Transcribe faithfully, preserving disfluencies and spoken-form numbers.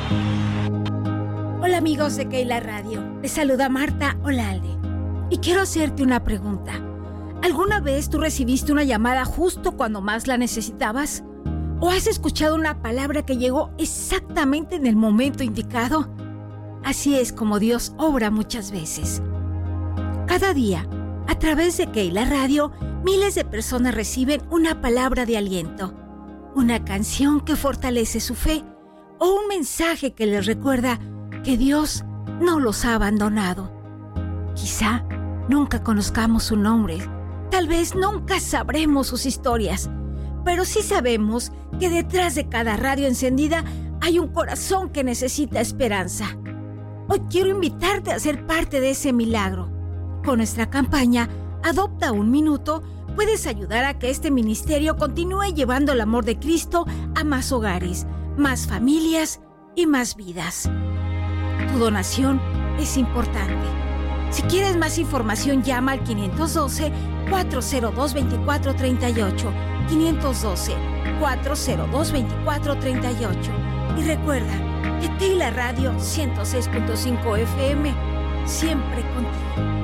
Hola amigos de Keila Radio, les saluda Marta Olalde y quiero hacerte una pregunta. ¿Alguna vez tú recibiste una llamada justo cuando más la necesitabas? ¿O has escuchado una palabra que llegó exactamente en el momento indicado? Así es como Dios obra muchas veces. Cada día, a través de Keila Radio, miles de personas reciben una palabra de aliento, una canción que fortalece su fe o un mensaje que les recuerda que Dios no los ha abandonado. Quizá nunca conozcamos su nombre, tal vez nunca sabremos sus historias, pero sí sabemos que detrás de cada radio encendida hay un corazón que necesita esperanza. Hoy quiero invitarte a ser parte de ese milagro. Con nuestra campaña Adopta un Minuto, puedes ayudar a que este ministerio continúe llevando el amor de Cristo a más hogares, más familias y más vidas. Tu donación es importante. Si quieres más información, llama al quinientos doce, cuatrocientos dos, veinticuatro treinta y ocho, quinientos doce, cuatrocientos dos, veinticuatro treinta y ocho. Y recuerda que Keila Radio ciento seis punto cinco F M siempre contigo.